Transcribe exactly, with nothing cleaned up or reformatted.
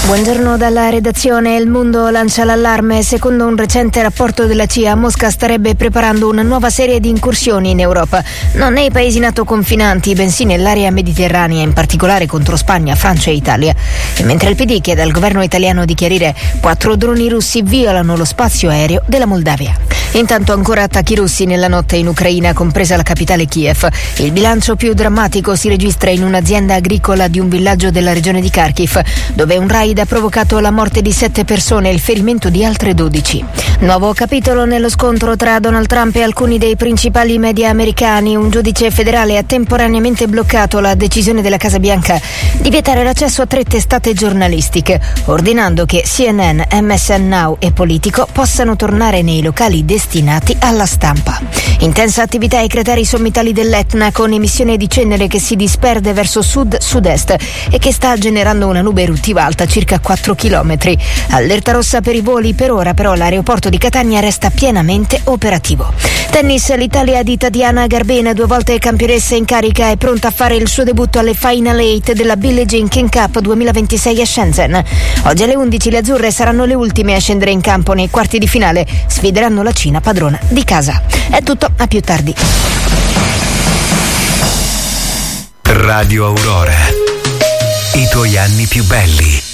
Buongiorno dalla redazione. Il Mondo lancia l'allarme. Secondo un recente rapporto della C I A, Mosca starebbe preparando una nuova serie di incursioni in Europa, non nei paesi NATO confinanti, bensì nell'area mediterranea, in particolare contro Spagna, Francia e Italia. E mentre il P D chiede al governo italiano di chiarire, quattro droni russi violano lo spazio aereo della Moldavia. Intanto ancora attacchi russi nella notte in Ucraina, compresa la capitale Kiev. Il bilancio più drammatico si registra in un'azienda agricola di un villaggio della regione di Kharkiv, dove un raid ha provocato la morte di sette persone e il ferimento di altre dodici. Nuovo capitolo nello scontro tra Donald Trump e alcuni dei principali media americani. Un giudice federale ha temporaneamente bloccato la decisione della Casa Bianca di vietare l'accesso a tre testate giornalistiche, ordinando che C N N, M S N Now e Politico possano tornare nei locali destinati alla stampa. Intensa attività ai crateri sommitali dell'Etna, con emissione di cenere che si disperde verso sud-sud-est e che sta generando una nube eruttiva alta circa quattro chilometri. Allerta rossa per i voli. Per ora però l'aeroporto di Catania resta pienamente operativo. Tennis, l'Italia di Tatiana Garbin, due volte campionessa in carica, è pronta a fare il suo debutto alle Final Eight della Billie Jean King Cup duemilaventisei a Shenzhen. Oggi alle undici le azzurre saranno le ultime a scendere in campo nei quarti di finale. Sfideranno la Cina, padrona di casa. È tutto, a più tardi. Radio Aurora, i tuoi anni più belli.